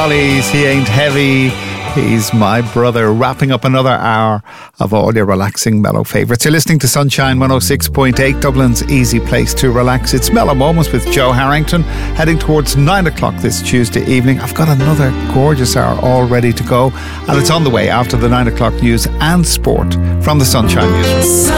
Hollies, He Ain't Heavy, He's My Brother, wrapping up another hour of all your relaxing mellow favourites. You're listening to Sunshine 106.8, Dublin's easy place to relax. It's Mellow Moments with Joe Harrington, heading towards 9 o'clock this Tuesday evening. I've got another gorgeous hour all ready to go, and it's on the way after the 9 o'clock news and sport from the Sunshine Newsroom.